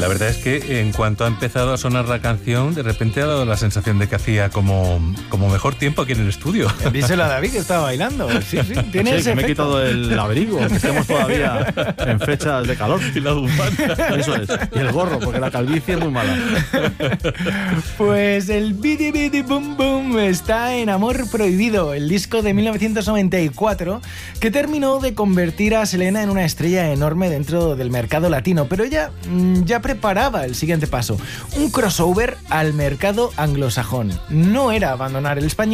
La verdad es que en cuanto ha empezado a sonar la canción, de repente ha dado la sensación de que hacía como mejor tiempo aquí en el estudio. Díselo a David que estaba bailando. Sí, tiene ese que me he efecto. quitado el abrigo, que estemos todavía en fechas de calor. Y la bufanda. Eso es. Y el gorro, porque la calvicie es muy mala. Pues el Bidi Bidi Bum Bum está en Amor Prohibido, el disco de 1994 que terminó de convertir a Selena en una estrella enorme dentro del mercado latino, pero ella ya preparaba el siguiente paso, un crossover al mercado anglosajón. No era abandonar el español,